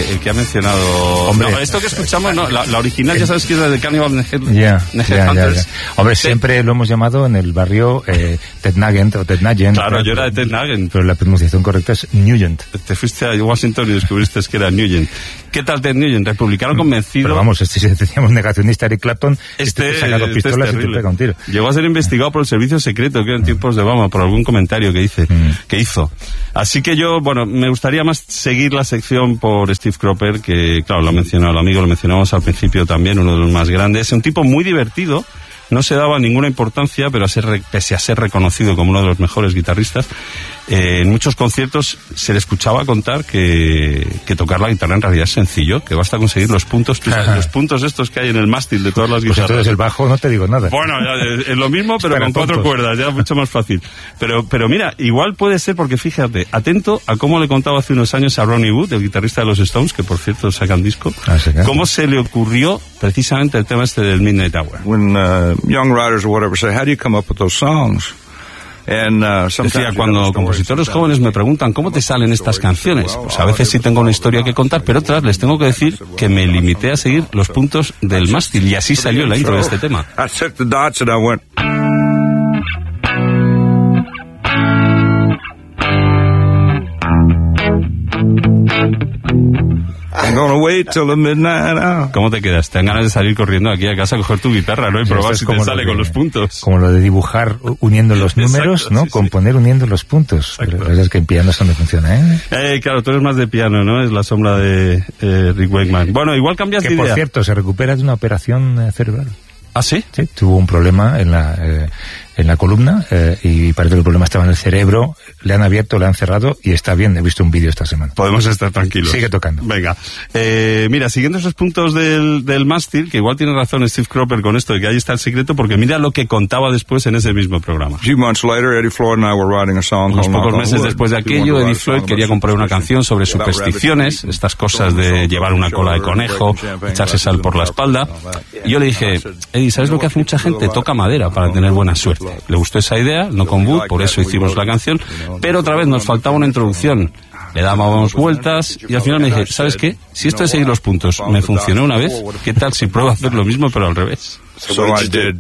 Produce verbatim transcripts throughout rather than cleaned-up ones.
que el que ha mencionado. Hombre, no, esto que escuchamos, no, la, la original ya sabes que es la de Cannibal Headhunters. Yeah, yeah, yeah, yeah. Hombre, sí. Siempre lo hemos llamado en el barrio eh, Ted Nugent o Ted Nugent. Claro, yo era de Ted Nugent. Pero la pronunciación correcta es Nugent. Te fuiste a Washington y descubriste que era Nugent. ¿Qué tal Ted Nugent? Republicano convencido. Pero vamos, este, si teníamos negacionista Eric Clapton, este, este te saca dos pistolas este y te pega un tiro. Llegó a ser investigado por el servicio secreto, que en tiempos de Obama, por algún comentario que hice, mm. que hizo. Así que yo, bueno, me gustaría más seguir la sección por Steve Cropper, que claro, lo ha mencionado el amigo, lo mencionamos al principio también, uno de los más grandes. Es un tipo muy divertido. No se daba ninguna importancia, pero a ser, pese a ser reconocido como uno de los mejores guitarristas, eh, en muchos conciertos se le escuchaba contar que, que tocar la guitarra en realidad es sencillo, que basta conseguir los puntos, tú sabes, los puntos estos que hay en el mástil de todas las pues guitarras. Entonces el bajo no te digo nada. Bueno, ya, es lo mismo, pero con cuatro cuerdas, ya mucho más fácil. Pero, pero mira, igual puede ser porque fíjate, atento a cómo le contaba hace unos años a Ronnie Wood, el guitarrista de los Stones, que por cierto sacan disco, ah, ¿sí, cómo se le ocurrió precisamente el tema este del Midnight Hour. When, uh, young writers or whatever say, how do you come up with those songs? And, uh, Decía, cuando compositores jóvenes me preguntan cómo te salen estas canciones, pues a veces sí tengo una historia que contar, pero otras les tengo que decir que me limité a seguir los puntos del mástil, y así salió la intro de este tema. I took the dots and I went... I'm gonna wait till the midnight hour. ¿Cómo te quedas? Te dan ganas de salir corriendo aquí a casa a coger tu guitarra, ¿no? Y probar si te sale de, con los puntos. Como lo de dibujar uniendo los números, exacto, ¿no? Sí, componer sí. uniendo los puntos. Exacto. Pero es que en piano eso no funciona, ¿eh? Eh, claro, tú eres más de piano, ¿no? Es la sombra de eh, Rick Wakeman. Bueno, igual cambias que, de idea. Que, por cierto, se recupera de una operación eh, cerebral. ¿Ah, sí? Sí, tuvo un problema en la, eh, en la columna eh, y parece que el problema estaba en el cerebro. Le han abierto, le han cerrado y está bien. He visto un vídeo esta semana. Podemos estar tranquilos. Sigue tocando. Venga. Eh, mira, siguiendo esos puntos del, del mástil, que igual tiene razón Steve Cropper con esto de que ahí está el secreto, porque mira lo que contaba después en ese mismo programa. Unos pocos meses después de aquello, Eddie Floyd quería comprar una canción sobre supersticiones, estas cosas de llevar una cola de conejo, echarse sal por la espalda. Y yo le dije, Eddie, ¿sabes lo que hace mucha gente? Toca madera para tener buena suerte. Le gustó esa idea, no con Wood, por eso hicimos la canción, pero otra vez nos faltaba una introducción. Le dábamos vueltas y al final me dije, ¿sabes qué? Si esto de seguir los puntos me funcionó una vez, ¿qué tal si pruebo a hacer lo mismo pero al revés? So I did.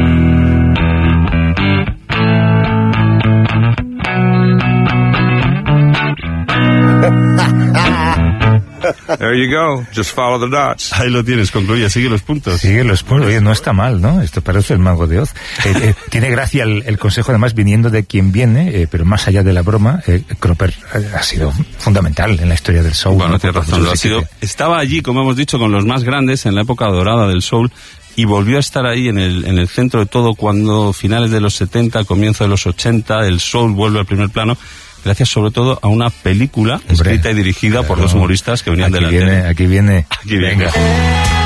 There you go. Just follow the dots. Ahí lo tienes, concluye, sigue los puntos. Sigue los puntos. Oye, no está mal, ¿no? Esto parece el Mago de Oz. Eh, eh, tiene gracia el, el consejo, además, viniendo de quien viene, eh, pero más allá de la broma, eh, Cropper eh, ha sido fundamental en la historia del soul. Bueno, ¿no? tienes razón, lo ha sido. Estaba allí, como hemos dicho, con los más grandes en la época dorada del soul, y volvió a estar ahí en el, en el centro de todo cuando finales de los setenta, comienzo de los ochenta, el soul vuelve al primer plano. Gracias sobre todo a una película Hombre, escrita y dirigida claro, por dos humoristas que venían de la viene, tele. Aquí viene, aquí viene. Venga.